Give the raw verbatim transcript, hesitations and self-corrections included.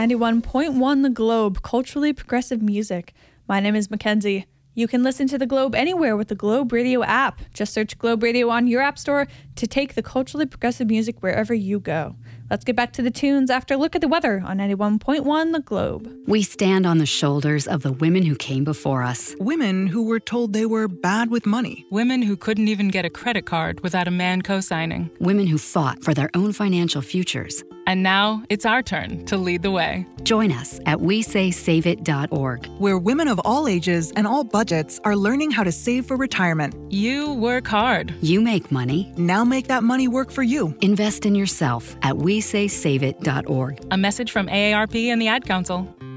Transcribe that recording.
ninety-one point one The Globe, culturally progressive music. My name is Mackenzie. You can listen to The Globe anywhere with the Globe Radio app. Just search Globe Radio on your app store to take the culturally progressive music wherever you go. Let's get back to the tunes after a look at the weather on ninety-one point one The Globe. We stand on the shoulders of the women who came before us. Women who were told they were bad with money. Women who couldn't even get a credit card without a man co-signing. Women who fought for their own financial futures. And now it's our turn to lead the way. Join us at we say save it dot org, where women of all ages and all budgets are learning how to save for retirement. You work hard. You make money. Now make that money work for you. Invest in yourself at we say save it dot org. A message from A A R P and the Ad Council.